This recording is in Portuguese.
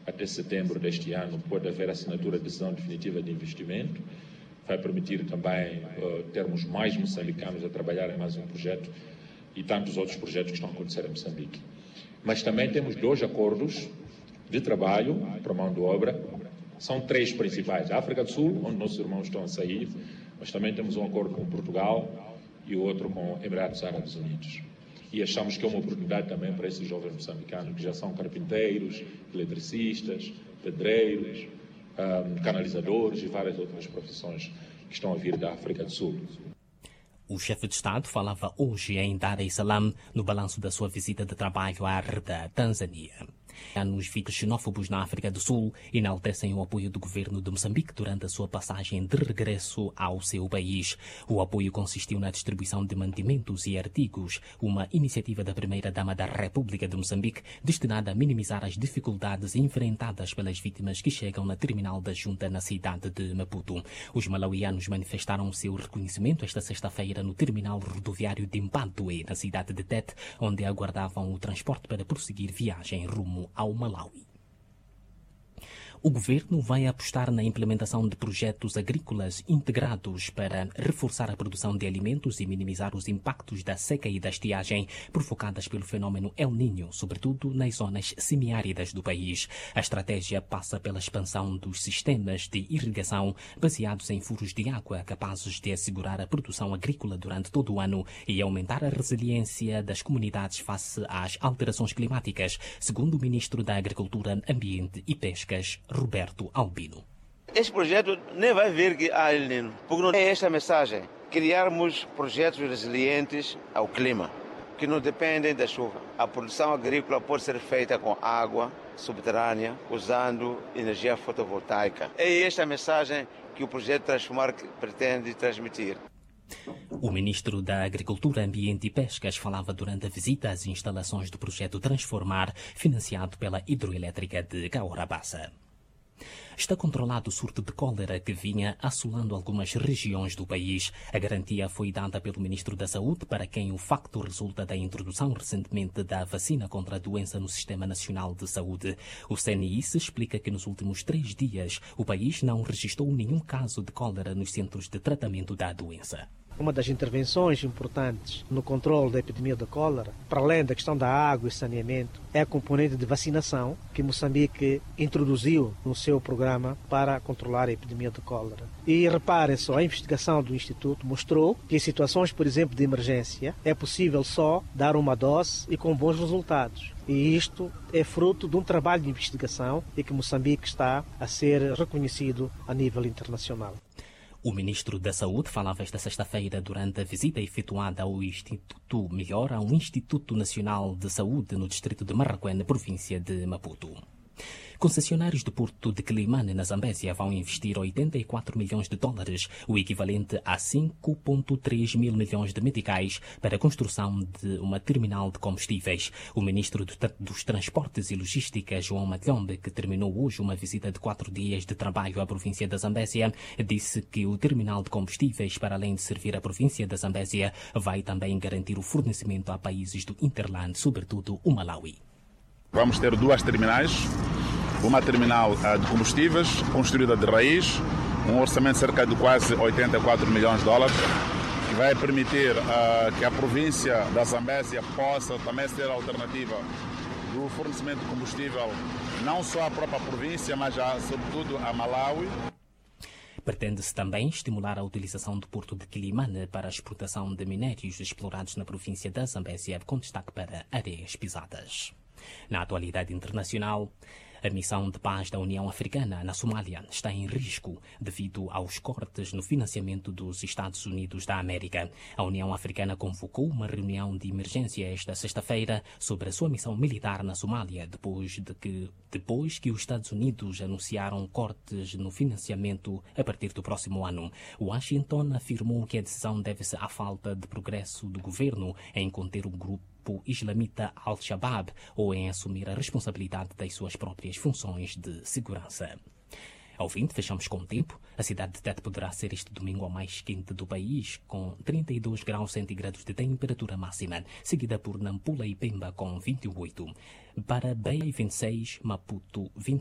até setembro deste ano pode haver assinatura de decisão definitiva de investimento. Vai permitir também termos mais moçambicanos a trabalhar em mais um projeto e tantos outros projetos que estão a acontecer em Moçambique. Mas também temos 2 acordos de trabalho para mão de obra. São 3 principais. A África do Sul, onde nossos irmãos estão a sair, mas também temos um acordo com Portugal e o outro com Emirados Árabes Unidos. E achamos que é uma oportunidade também para esses jovens moçambicanos, que já são carpinteiros, eletricistas, pedreiros, canalizadores e várias outras profissões que estão a vir da África do Sul. O chefe de Estado falava hoje em Dar es Salaam no balanço da sua visita de trabalho à Tanzânia. Anos vídeos xenófobos na África do Sul enaltecem o apoio do governo de Moçambique durante a sua passagem de regresso ao seu país. O apoio consistiu na distribuição de mantimentos e artigos, uma iniciativa da primeira-dama da República de Moçambique destinada a minimizar as dificuldades enfrentadas pelas vítimas que chegam na terminal da junta na cidade de Maputo. Os malauianos manifestaram o seu reconhecimento esta sexta-feira no terminal rodoviário de Mpantue, na cidade de Tete, onde aguardavam o transporte para prosseguir viagem rumo ao Malawi. O governo vai apostar na implementação de projetos agrícolas integrados para reforçar a produção de alimentos e minimizar os impactos da seca e da estiagem provocadas pelo fenômeno El Niño, sobretudo nas zonas semiáridas do país. A estratégia passa pela expansão dos sistemas de irrigação baseados em furos de água capazes de assegurar a produção agrícola durante todo o ano e aumentar a resiliência das comunidades face às alterações climáticas, segundo o ministro da Agricultura, Ambiente e Pescas, Roberto Albino. Este projeto nem vai vir que há El Niño, porque não é esta a mensagem. Criarmos projetos resilientes ao clima, que não dependem da chuva. A produção agrícola pode ser feita com água subterrânea, usando energia fotovoltaica. É esta a mensagem que o projeto Transformar pretende transmitir. O ministro da Agricultura, Ambiente e Pescas falava durante a visita às instalações do projeto Transformar, financiado pela hidroelétrica de Caorabassa. Está controlado o surto de cólera que vinha assolando algumas regiões do país. A garantia foi dada pelo Ministro da Saúde, para quem o facto resulta da introdução recentemente da vacina contra a doença no Sistema Nacional de Saúde. O CNIS explica que nos últimos 3 dias o país não registrou nenhum caso de cólera nos centros de tratamento da doença. Uma das intervenções importantes no controle da epidemia da cólera, para além da questão da água e saneamento, é a componente de vacinação que Moçambique introduziu no seu programa para controlar a epidemia de cólera. E reparem só, a investigação do Instituto mostrou que em situações, por exemplo, de emergência, é possível só dar uma dose e com bons resultados. E isto é fruto de um trabalho de investigação e que Moçambique está a ser reconhecido a nível internacional. O ministro da Saúde falava esta sexta-feira durante a visita efetuada ao Instituto Nacional de Saúde no distrito de Marraquém, na província de Maputo. Concessionários do porto de Quelimane, na Zambésia, vão investir 84 milhões de dólares, o equivalente a 5,3 mil milhões de meticais, para a construção de uma terminal de combustíveis. O ministro dos Transportes e Logística, João Matlhombe, que terminou hoje uma visita de 4 dias de trabalho à província da Zambésia, disse que o terminal de combustíveis, para além de servir a província da Zambésia, vai também garantir o fornecimento a países do Interland, sobretudo o Malawi. Vamos ter 2 terminais. Uma terminal de combustíveis, construída de raiz, um orçamento de cerca de quase 84 milhões de dólares, que vai permitir que a província da Zambésia possa também ser a alternativa do fornecimento de combustível, não só à própria província, mas sobretudo a Malawi. Pretende-se também estimular a utilização do porto de Quelimane para a exportação de minérios explorados na província da Zambésia, com destaque para areias pisadas. Na atualidade internacional, a missão de paz da União Africana na Somália está em risco devido aos cortes no financiamento dos Estados Unidos da América. A União Africana convocou uma reunião de emergência esta sexta-feira sobre a sua missão militar na Somália, depois que os Estados Unidos anunciaram cortes no financiamento a partir do próximo ano. Washington afirmou que a decisão deve-se à falta de progresso do governo em conter o grupo islamita Al-Shabaab ou em assumir a responsabilidade das suas próprias funções de segurança. Ao fim, fechamos com o tempo. A cidade de Tete poderá ser este domingo a mais quente do país, com 32 graus centígrados de temperatura máxima, seguida por Nampula e Pemba com 28. Para Beira, 26, Maputo, 27.